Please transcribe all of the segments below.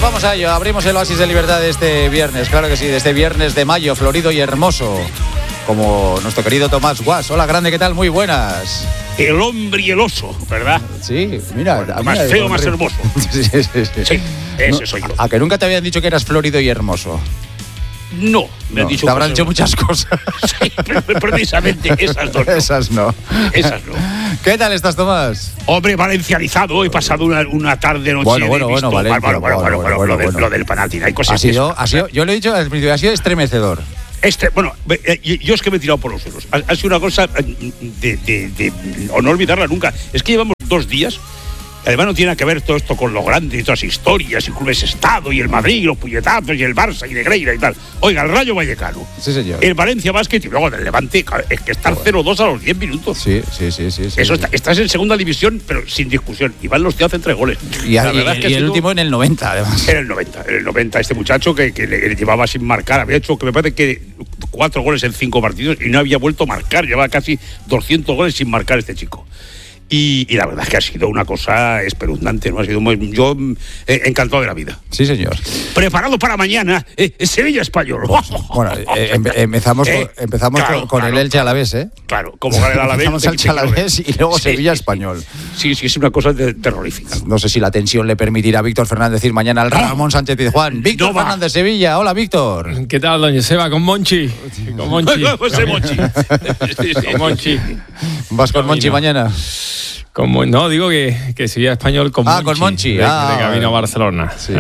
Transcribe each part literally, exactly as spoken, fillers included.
vamos a ello. Abrimos el oasis de libertad de este viernes, claro que sí, de este viernes de mayo, florido y hermoso, como nuestro querido Tomás Guas. Hola, grande, ¿qué tal? Muy buenas. El hombre y el oso, ¿verdad? Sí, mira. Bueno, más feo, más hermoso. Sí, sí, sí. Sí, ese no, soy yo. ¿A que nunca te habían dicho que eras florido y hermoso? No, me no, han dicho te habrán cosas, dicho muchas cosas. Sí, precisamente esas dos. No. Esas no. Esas no. ¿Qué tal estás, Tomás? Hombre, valencianizado. He pasado una, una tarde noche. Bueno, bueno, he visto, bueno, Valencia, bueno, bueno, bueno, bueno, bueno, bueno, lo, del, bueno. lo del Panathinaikos. Ha sido, ha sido, yo lo he dicho al principio, ha sido estremecedor. Este, bueno, yo es que me he tirado por los suelos. Ha, ha sido una cosa de, de, de, o no olvidarla nunca. Es que llevamos dos días. Además no tiene que ver todo esto con lo grande y todas las historias, y clubes Estado, y el Madrid, y los puñetazos, y el Barça, y Negreira y tal. Oiga, el Rayo Vallecano. Sí, señor. El Valencia Basket y luego el Levante, es que estar cero dos a los diez minutos. Sí, sí, sí, sí. sí Eso sí. Está, estás en segunda división, pero sin discusión. Iván Los Tíos hacen tres goles. Y, a, y, es que y el último en el noventa, además. En el noventa, en el noventa. Este muchacho que, que le, le llevaba sin marcar, había hecho, que me parece que cuatro goles en cinco partidos y no había vuelto a marcar. Llevaba casi doscientos goles sin marcar este chico. Y, y la verdad es que ha sido una cosa espeluznante, ¿no? Ha sido muy, yo eh, encantado de la vida. Sí, señor. Preparado para mañana, eh, Sevilla-Español. Bueno, eh, em, empezamos, eh, con, empezamos claro, con, con claro, el Elche Alavés, ¿eh? Claro, como gana el Alavés. Empezamos el Elche Alavés y luego sí, Sevilla-Español. Sí, sí, es una cosa de, terrorífica. No sé si la tensión le permitirá a Víctor Fernández decir mañana al Ramón Sánchez Pizjuán. Víctor no Fernández, Sevilla. Hola, Víctor. ¿Qué tal, doña Seba? Con Monchi. Con Monchi. José Monchi. Sí, sí, con Monchi. ¿Vas con Monchi mañana? Como, no, digo que, que sería español con ah, Monchi. con Monchi. De, ah, de camino a Barcelona. Sí.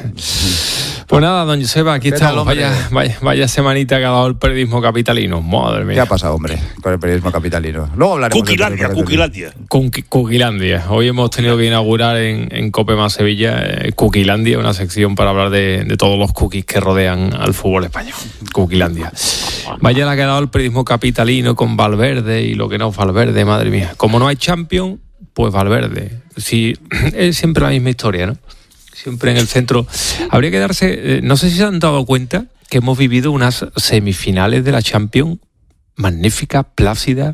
Pues nada, don Joseba, aquí estamos. Tal, vaya, vaya, vaya semanita que ha dado el periodismo capitalino. Madre mía. ¿Qué ha pasado, hombre, con el periodismo capitalino? Luego hablaremos. Cuquilandia, de Cuquilandia. Cuquilandia. Hoy hemos tenido que inaugurar en, en Cope Más Sevilla eh, Cuquilandia, una sección para hablar de, de todos los cookies que rodean al fútbol español. Cuquilandia. Vaya la que ha dado el periodismo capitalino con Valverde y lo que no es Valverde, madre mía. Como no hay Champions, pues Valverde. Sí, es siempre la misma historia, ¿no? Siempre en el centro. Habría que darse, eh, no sé si se han dado cuenta que hemos vivido unas semifinales de la Champions magníficas, plácidas,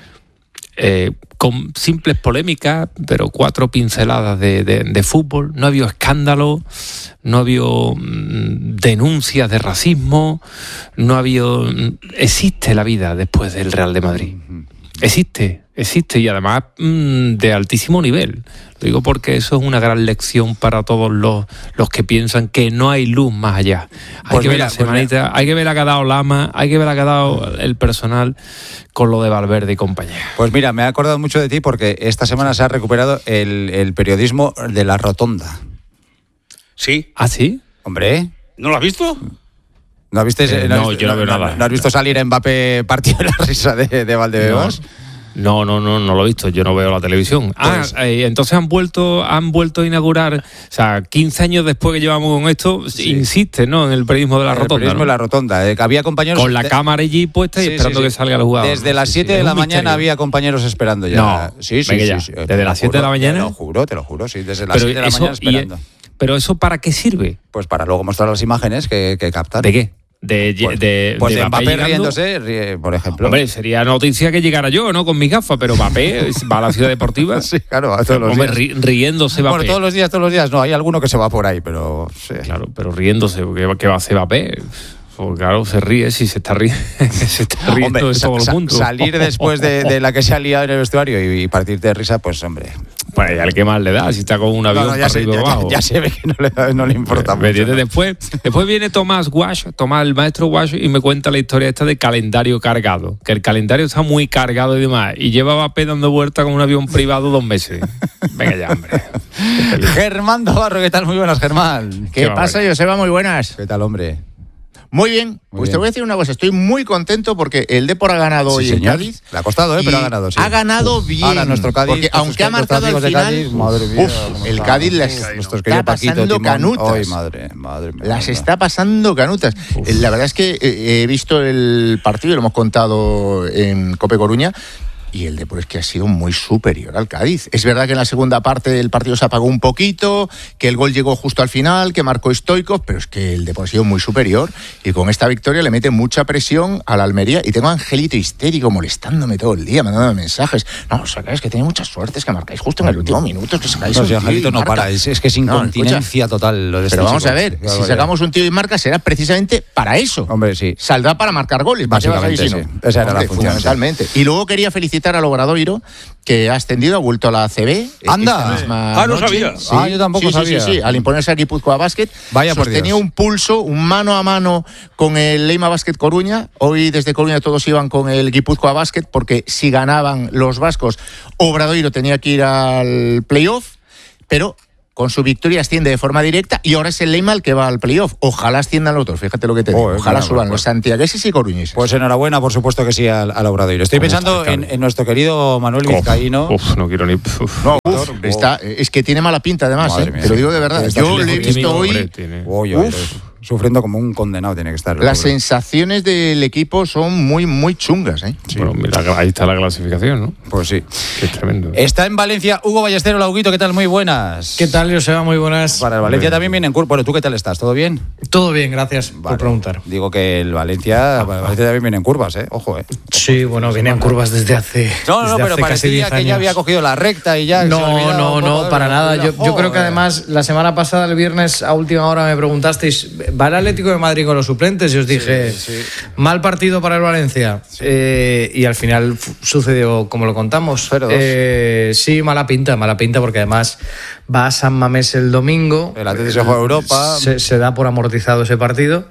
eh, con simples polémicas, pero cuatro pinceladas de, de, de fútbol. No ha habido escándalo, no ha habido mmm, denuncias de racismo, no ha habido... Mmm, existe la vida después del Real de Madrid. Existe, existe y además mmm, de altísimo nivel. Lo digo porque eso es una gran lección para todos los, los que piensan que no hay luz más allá. Hay pues que mira, ver la semanita, pues hay que ver a que ha dado Lama, hay que ver a que ha dado el personal con lo de Valverde y compañía. Pues mira, me he acordado mucho de ti porque esta semana se ha recuperado el, el periodismo de la rotonda. ¿Sí? ¿Ah, sí? Hombre. ¿No lo has visto? ¿No has visto, eh, no, no, yo no veo no, nada. ¿No has visto salir a Mbappé partido de la risa de, de Valdebebas? No, no, no, no lo he visto. Yo no veo la televisión. Pues, ah, eh, entonces han vuelto, han vuelto a inaugurar, o sea, quince años después que llevamos con esto, sí. Insiste, ¿no? En el periodismo de la el rotonda. El periodismo ¿no? de la rotonda. Eh, había compañeros con la de... cámara allí puesta y sí, esperando sí, sí. que salga el jugador. Desde las siete sí, sí. de la mañana misterio. Había compañeros esperando ya. No, sí, sí, venga sí, ya. sí. Desde las siete de la mañana. Te lo juro, te lo juro, sí. Desde las siete de la eso, mañana esperando. Y, ¿pero eso para qué sirve? Pues para luego mostrar las imágenes que, que captan. ¿De qué? De, pues, de, pues de, de Mbappé, Mbappé riéndose, ríe, por ejemplo. Hombre, sería noticia que llegara yo, ¿no? Con mis gafas, pero Mbappé va a la ciudad deportiva. Sí, claro, a todos los Hombre, días. Ri, riéndose Mbappé. Bueno, todos los días, todos los días. No, hay alguno que se va por ahí, pero... Sí. Claro, pero riéndose, ¿qué, qué va a hacer Mbappé? Pues claro, se ríe si se está, ri se está riendo hombre, de todo sa el mundo. Salir después de, de la que se ha liado en el vestuario y, y partirte de risa, pues hombre... Pues al que más le da, si está con un avión no, no, para sé, arriba ya, abajo. Ya, ya se ve que no le, da, no le importa me, mucho. ¿no? Después, después viene Tomás Guash, Tomás, el maestro Guash, y me cuenta la historia esta de calendario cargado. Que el calendario está muy cargado y demás. Y lleva a Mbappé dando vuelta con un avión privado dos meses. Venga ya, hombre. Germán Navarro, ¿qué tal? Muy buenas, Germán. ¿Qué, ¿Qué pasa, Joseba? Muy buenas. ¿Qué tal, hombre? Muy bien, muy pues bien. Te voy a decir una cosa, estoy muy contento porque el Depor ha ganado sí, hoy señor. en Cádiz. Le ha costado, ¿eh? Pero ha ganado, sí. Ha ganado bien. Ahora nuestro Cádiz, porque aunque ha marcado al final, Cádiz, madre mía, uf, el Cádiz les está, está pasando canutas. Ay, madre, madre mía. Las está pasando canutas. Uf. La verdad es que he visto el partido, lo hemos contado en Cope Coruña, y el Depor es que ha sido muy superior al Cádiz. Es verdad que en la segunda parte el partido se apagó un poquito, que el gol llegó justo al final, que marcó Stoichkov, pero es que el Depor ha sido muy superior y con esta victoria le mete mucha presión a la Almería. Y tengo a Angelito histérico molestándome todo el día, mandándome mensajes. No, o sea, es que tiene muchas suertes, que marcáis justo en el último minuto, que sacáis No, un si Angelito tío y no para, es, es que es incontinencia no, total lo de este Pero vamos chico. a ver, si sacamos un tío y marca será precisamente para eso. Hombre, sí. Saldrá para marcar goles, básicamente, sí. No? Esa era Hombre, la función. Fundamentalmente. Sí. Y luego quería felicitar al Obradoiro, que ha ascendido, ha vuelto a la A C B. ¡Anda! Ah, no noche. sabía. Sí, ah, yo tampoco sí, sabía. Sí, sí, sí. Al imponerse a Guipúzcoa Basket, Vaya por Dios. Tenía un pulso, un mano a mano con el Leima Basket Coruña. Hoy desde Coruña todos iban con el Guipúzcoa Basket, porque si ganaban los vascos, Obradoiro tenía que ir al playoff, pero con su victoria asciende de forma directa y ahora es el Leima el que va al playoff. Ojalá asciendan los dos, fíjate lo que te digo. Oh, Ojalá suban pues, los santiagueses y coruñeses. Pues enhorabuena, por supuesto que sí, al, al Obradoiro. Estoy pensando en, en nuestro querido Manuel Vizcaíno. Uf, uf, no quiero ni... Uf. No, uf, está, es que tiene mala pinta además, eh, te lo digo de verdad. Yo le he visto hoy... Oye, sufriendo como un condenado tiene que estar. Las pobre. sensaciones del equipo son muy, muy chungas, ¿eh? Sí. Bueno, mira, ahí está la clasificación, ¿no? Pues sí. Qué tremendo. Está en Valencia Hugo Ballestero, Lauguito, ¿qué tal? Muy buenas. ¿Qué tal, Joseba? Muy buenas. Para el Valencia también viene en curva. Bueno, ¿tú qué tal estás? ¿Todo bien? Todo bien, gracias vale. por preguntar. Digo que el Valencia, el Valencia también viene en curvas, ¿eh? Ojo, ¿eh? Ojo. Sí, bueno, viene en curvas desde hace No, no, no, pero parecía que ya había cogido la recta y ya... No, no, no, para nada. Yo, yo creo que además, la semana pasada, el viernes, a última hora me preguntasteis, ¿va el Atlético de Madrid con los suplentes? Y os dije, sí, sí. mal partido para el Valencia. Sí. Eh, y al final f- sucedió como lo contamos. Eh, sí, mala pinta, mala pinta, porque además va a San Mamés el domingo. El Atlético se juega a Europa. Se, se da por amortizado ese partido.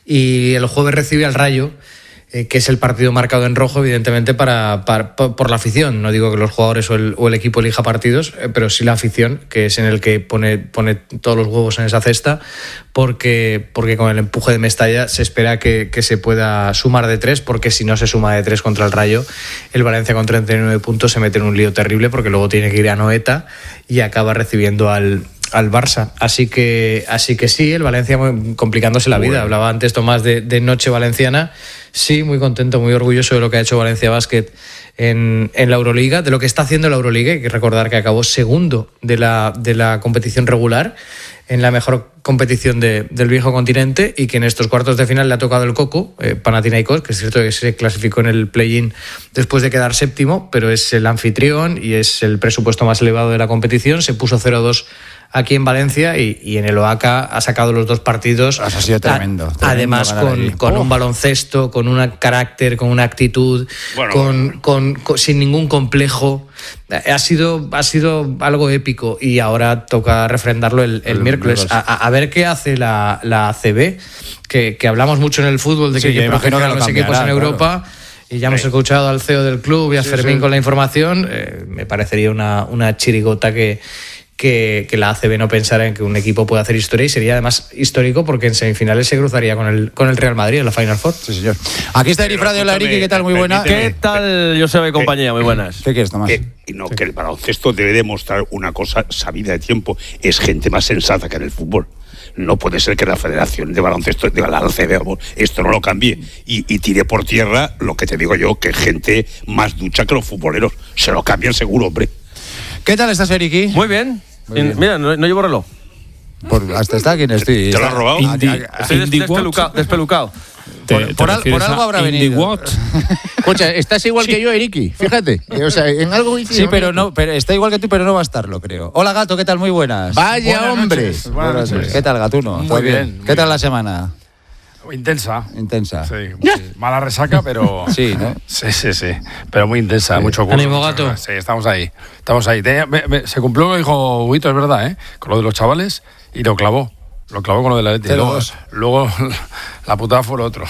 Y el jueves recibe al Rayo, eh, que es el partido marcado en rojo, evidentemente, para, para, por la afición. No digo que los jugadores o el, o el equipo elija partidos, eh, pero sí la afición, que es en el que pone, pone todos los huevos en esa cesta, porque, porque con el empuje de Mestalla se espera que, que se pueda sumar de tres, porque si no se suma de tres contra el Rayo, el Valencia con treinta y nueve puntos se mete en un lío terrible, porque luego tiene que ir a Noeta y acaba recibiendo al... al Barça, así que así que sí, el Valencia complicándose la vida. Bueno. Hablaba antes Tomás de, de noche valenciana. Sí, muy contento, muy orgulloso de lo que ha hecho Valencia Basket en, en la Euroliga, de lo que está haciendo la Euroliga. Hay que recordar que acabó segundo de la, de la competición regular, en la mejor competición de, del viejo continente, y que en estos cuartos de final le ha tocado el coco, eh, Panathinaikos, que es cierto que se clasificó en el play-in después de quedar séptimo, pero es el anfitrión y es el presupuesto más elevado de la competición. Se puso cero dos aquí en Valencia y, y en el Oaca ha sacado los dos partidos. Ha sido tremendo. A, tremendo además con, con oh. un baloncesto, con un carácter, con una actitud, bueno, con, bueno. Con, con, sin ningún complejo. Ha sido, ha sido algo épico y ahora toca refrendarlo el, el, el miércoles. A, a ver qué hace la, la A C B, que, que hablamos mucho en el fútbol de que sí, hay que proteger a los equipos en Europa. Claro. Y ya hemos sí. escuchado al C E O del club y a sí, Fermín sí. con la información. Eh, me parecería una, una chirigota que... Que, que la A C B no pensara en que un equipo pueda hacer historia, y sería además histórico porque en semifinales se cruzaría con el, con el Real Madrid en la Final Four. Sí, señor. Aquí está Eri Fradio, la Eriki, ¿qué tal? Muy buena. ¿Qué tal, Joseba y compañía? Muy buenas. ¿Qué quieres, Tomás? Que, no, que el baloncesto debe demostrar una cosa sabida de tiempo: es gente más sensata que en el fútbol. No puede ser que la Federación de Baloncesto de la A C B esto no lo cambie y, y tire por tierra lo que te digo yo, que gente más ducha que los futboleros. Se lo cambian seguro, hombre. ¿Qué tal estás, Eriki? Muy bien. Muy bien. Mira, no, no llevo reloj. Por, hasta está quien estoy. ¿Te lo has robado? Indi, estoy des, despelucado. despelucado. Te, por, te por, al, por algo habrá venido. Escucha, estás igual sí. que yo, Eriki. Fíjate. O sea, en algo sí, sí, pero no, pero está igual que tú, pero no va a estarlo, creo. Hola, Gato, ¿qué tal? Muy buenas. Vaya, buenas hombre. Noches. Buenas buenas noches. ¿Qué tal, Gatuno? Muy bien. bien. ¿Qué tal la semana? Intensa. Intensa. Sí, sí. Mala resaca, pero... Sí, ¿no? Sí, sí, sí. Pero muy intensa, sí. mucho curso. Ánimo, Gato. Sí, estamos ahí. Estamos ahí. Te, me, me, se cumplió lo que dijo Huguito, es verdad, ¿eh? Con lo de los chavales, y lo clavó. Lo clavó con lo de la Leti. Luego, luego la putada fue lo otro.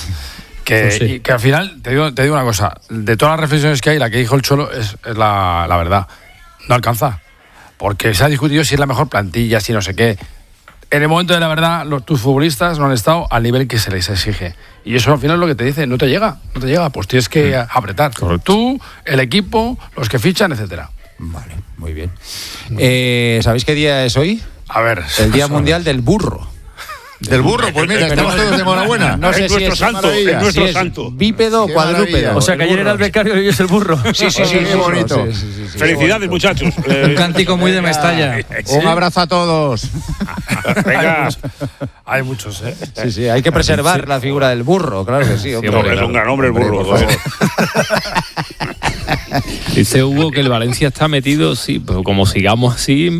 Que, pues sí. y, que al final, te digo, te digo una cosa. De todas las reflexiones que hay, la que dijo el Cholo es, es la, la verdad. No alcanza. Porque se ha discutido si es la mejor plantilla, si no sé qué. En el momento de la verdad, los, tus futbolistas no han estado al nivel que se les exige. Y eso al final es lo que te dice, no te llega, no te llega, pues tienes que mm. apretar. Correcto. Tú, el equipo, los que fichan, etcétera. Vale, muy bien. Eh, ¿Sabéis qué día es hoy? A ver. El Día Mundial del Burro. Del burro, pues mira, estamos todos de enhorabuena. No sé es si nuestro es santo, es nuestro si santo. Es bípedo o cuadrúpedo. O sea, que ayer era el becario y hoy es el burro. Sí, sí, sí, qué bonito. Sí, sí, sí, sí, felicidades, bonito. Muchachos. Un cántico muy de Mestalla. ¿Sí? Un abrazo a todos. Venga. Hay muchos, ¿eh? Sí, sí, hay que preservar sí. la figura del burro, claro que sí. Hombre, sí, hombre, es un gran hombre el burro. Por favor. Dice Hugo que el Valencia está metido, sí, pero como sigamos así,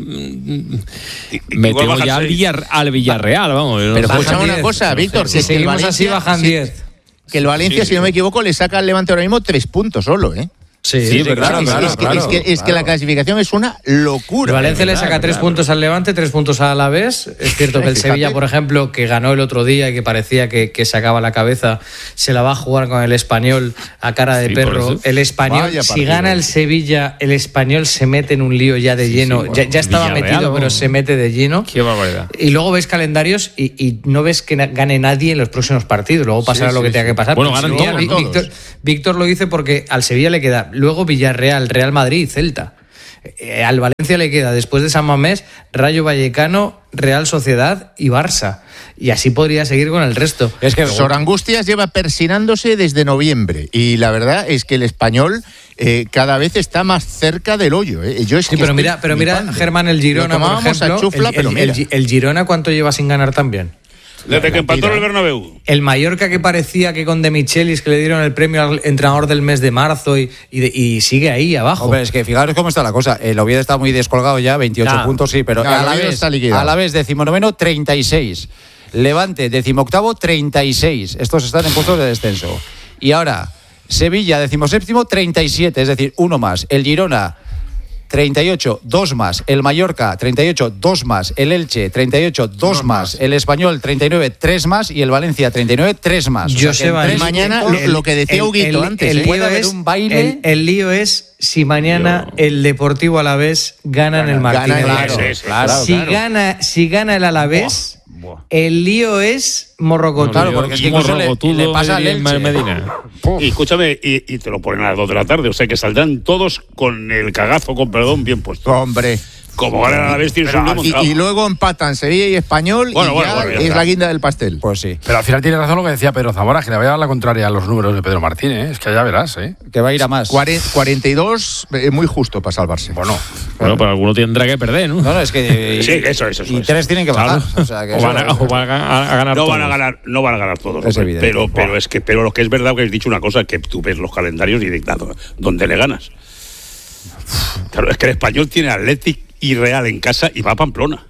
metemos ya al, Villar, al Villarreal, vamos. Pero no escucha una cosa, Víctor, si seguimos así bajan diez. Que el Valencia, sí, si no me equivoco, le saca al Levante ahora mismo tres puntos solo, ¿eh? Sí, sí, pero claro, es, claro, es, claro, es, que, claro. es que la clasificación es una locura. El Valencia claro, le saca claro, tres claro. puntos al Levante, tres puntos al Alavés. Es cierto que el Sevilla, por ejemplo, que ganó el otro día y que parecía que, que sacaba la cabeza, se la va a jugar con el Español a cara de sí, perro. El Español, si gana el Sevilla, el Español se mete en un lío ya de sí, lleno. Sí, bueno, ya, ya estaba Villarreal, metido, pero se mete de lleno. Qué barbaridad. Y luego ves calendarios y, y no ves que gane nadie en los próximos partidos. Luego pasará sí, lo que sí, tenga sí. que pasar. Bueno, ganan Sevilla, todos, Víctor, Víctor lo dice porque al Sevilla le queda luego Villarreal, Real Madrid, Celta. Eh, al Valencia le queda, después de San Mamés, Rayo Vallecano, Real Sociedad y Barça. Y así podría seguir con el resto. Es que Sor Angustias lleva persinándose desde noviembre. Y la verdad es que el Español eh, cada vez está más cerca del hoyo. ¿eh? Yo es sí, que pero mira, pero mira, Germán, el Girona, por ejemplo, a chufla, el, pero el, mira. el, el Girona, ¿cuánto lleva sin ganar también? Desde que empató en el Bernabéu. El Mallorca, que parecía que con De Michelis, que le dieron el premio al entrenador del mes de marzo y, y, de, y sigue ahí abajo. Hombre, es que fijaros cómo está la cosa. El Oviedo está muy descolgado ya, veintiocho nah. puntos, sí, pero nah, a la vez, a la vez decimonoveno, treinta y seis. Levante, decimoctavo, treinta y seis. Estos están en puestos de descenso. Y ahora, Sevilla, decimoséptimo, treinta y siete, es decir, uno más. El Girona, treinta y ocho, dos más. El Mallorca, treinta y ocho, dos más. El Elche, treinta y ocho, dos no más. más. El Español, treinta y nueve, tres más. Y el Valencia, treinta y nueve, tres más. Yo sé, mañana el, lo que decía Huguito antes. El, el, puede haber es, un baile. El, el lío es si mañana Yo... el Deportivo Alavés gana en el Martínez. Claro, claro, si, claro. Gana, si gana el Alavés... Buah. El lío es morrocotudo. Claro, porque es que incluso le, le pasa al Elche. Medina. Y escúchame, y, y te lo ponen a las dos de la tarde, o sea que saldrán todos con el cagazo, con perdón, bien puesto. Hombre. Como ganan a la vez, tienes un lío montado. Y, y luego empatan Sevilla y Español bueno, y bueno, ya bueno, ya es está. la guinda del pastel. Pues sí. Pero al final tiene razón lo que decía Pedro Zamora, que le va a dar la contraria a los números de Pedro Martínez, ¿eh? Es que ya verás, ¿eh? Que va a ir a más. cuarenta y dos, eh, muy justo para salvarse. Bueno, bueno, pero alguno tendrá que perder, ¿no? No, no, es que... sí, eso, eso, eso. Y tres tienen que bajar. Claro. O, sea, que o, van a, o van a, a ganar no todos. van a ganar, no van a ganar todos. Es evidente. Pero, pero es que, pero lo que es verdad que has dicho una cosa, que tú ves los calendarios y dictado, ¿dónde le ganas? Claro, es que el Español tiene Athletic y Real en casa y va a Pamplona.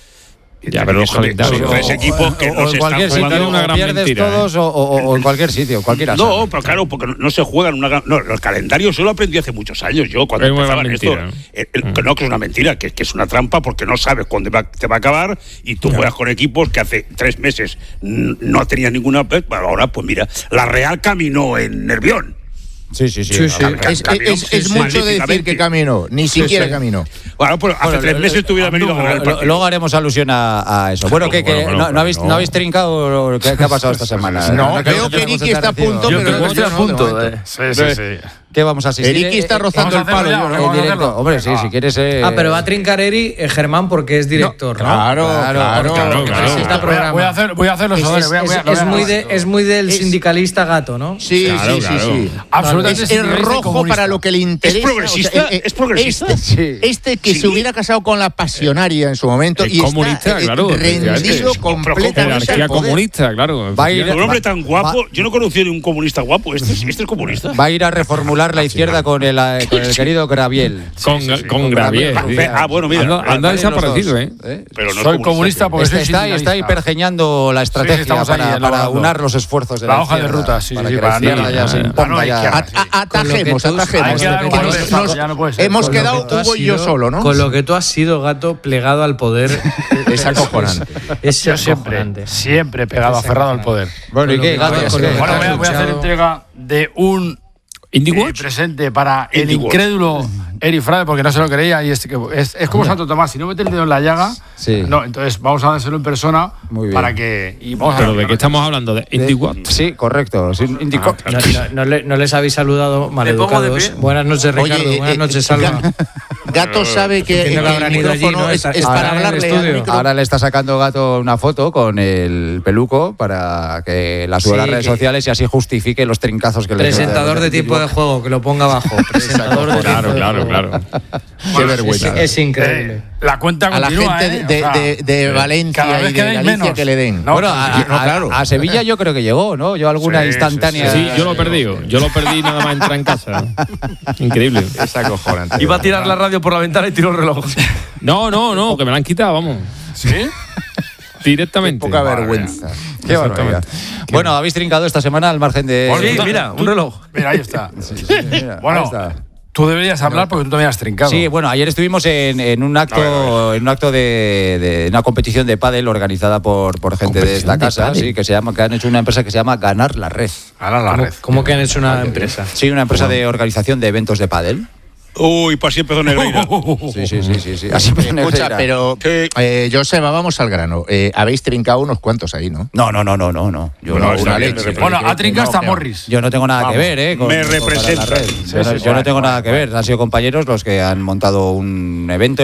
Ya, pero los calendarios. Son tres equipos que o, no o se en cualquier están sitio, jugando. una gran pierdes mentira, todos, ¿eh? o, o, o en cualquier sitio, cualquiera. No, sabe. pero claro, porque no, no se juegan una. No, el calendario yo lo aprendí hace muchos años. Yo cuando es empezaban esto, mentira, el, el, mm. no que es una mentira, que, que es una trampa porque no sabes cuándo va, te va a acabar y tú yeah. juegas con equipos que hace tres meses no tenías ninguna. Bueno, ahora pues mira, la Real caminó en Nervión. Sí, sí, sí. sí, sí. Es, es, es mucho de decir que caminó, ni sí, siquiera sí. caminó. Bueno, pues hace bueno, tres meses tuviera venido a ganar el partido. Luego haremos alusión a, a eso. Bueno, ¿qué, qué, bueno, no, no, habéis, no. ¿no habéis trincado qué, qué ha pasado esta semana? No, no veo que Ricky está a punto, yo pero no estoy a punto. Eh. Sí, sí, sí. ¿Qué vamos a asistir? Ricky está rozando el palo. Ya, en directo. Hombre, sí, si quieres... Eh... Ah, pero va a trincar Eri, eh, Germán, porque es director, ¿no? Claro, claro, claro. claro, claro. Está programa. Voy a hacer, voy a hacer los es, honores. Es, voy a, voy a, es, muy de, es muy del es, sindicalista gato, ¿no? Sí, claro, sí, claro. sí, sí. Absolutamente. Es el rojo para lo que le interesa. ¿Es progresista? O sea, eh, ¿Es progresista? Este, sí. este que sí. se hubiera casado con la pasionaria en su momento el y comunista, está claro, rendido es completamente al poder. Comunista, claro. Va a ir, un hombre tan guapo, va, yo no conocí ni un comunista guapo. Este, este es comunista. Va a ir a reformular la izquierda con el, con el querido Graviel. Con, sí, sí, sí, con Graviel. Ah, bueno, mira. Anda, anda desaparecido, ¿eh? ¿eh? Pero no soy comunista porque está, soy está, está ahí pergeñando la estrategia sí, para, para unar los esfuerzos de la, la hoja de ruta, sí, para sí, que para la izquierda ya se imponga ya. Atajemos, atajemos. Hemos quedado Hugo y yo solo, ¿no? Con lo que tú has sido, gato, plegado al poder. Es acojonante. Es siempre, siempre pegado, aferrado al poder. Bueno, ¿y qué, gato? Bueno, voy a hacer entrega de un Eh, presente para el incrédulo Eri Frade, porque no se lo creía. Y es, que es, es como Santo Tomás, si no mete el dedo en la llaga, Sí. no, entonces vamos a dárselo en persona Muy bien. para que. Y vamos a ¿Pero de ver, qué estamos hablando? ¿De IndyWatt? Sí, correcto. Sí, indicó- No, no- no le- no les habéis saludado pongo de maleducados. pie. Buenas noches, Ricardo. Oye, Buenas eh, noches, eh, Salva. Gato sabe que, Entiendo que que habrán el ido allí, micrófono ¿no? es, Está- es para estarán en el hablarle al estudio. micro. Ahora le está sacando Gato una foto con el peluco para que la suba a Sí, las redes que- sociales y así justifique los trincazos que le Presentador de tiempo de juego, que lo ponga abajo. Presentador de Claro, tiempo de claro, juego. claro. Qué vergüenza. Es, es increíble. Eh, la cuenta A la continúa, gente ¿eh? de, O sea, de- de Valencia cada vez y de quedáis Galicia menos. que le den. No, Bueno, a, no, a- claro. a Sevilla yo creo que llegó, ¿no? Yo alguna Sí, instantánea. Sí, yo lo perdí. Yo lo perdí nada más entrar en casa. Increíble. Es acojonante. Iba a tirar la radio por la ventana y tiró el reloj. No, no, no, que me la han quitado, vamos. ¿Sí? Directamente. Poca vergüenza. Qué barbaridad. Bueno, habéis trincado esta semana al margen de. Sí, mira, un reloj. Mira, ahí está. Mira, Bueno, ahí está. tú deberías hablar porque tú también has trincado. Sí, bueno, ayer estuvimos en, en un acto, A ver, a ver. en un acto de, de una competición de pádel organizada por, por gente de esta casa, sí, que se llama, que han hecho una empresa que se llama Ganar la Red. Ahora la ¿Cómo, red. cómo que han hecho una empresa? Sí, una empresa de organización de eventos de pádel. Uy, pues así empezó Negreira. Sí, sí, sí, sí, sí. Así empezó Escucha, Negreira. pero, Sí. eh, Joseba, vamos al grano. Eh, habéis trincado unos cuantos ahí, ¿no? No, no, no, no, no, no. Yo Bueno, no, está una bien, leche. me Bueno, que- ha trincado que no, hasta que- Morris. Yo no tengo nada Vamos. que ver, ¿eh? Con- Me con Ganar la representa. Red. Sí, Yo no, sí, yo no bueno, tengo nada bueno. que ver. Han sido compañeros los que han montado un evento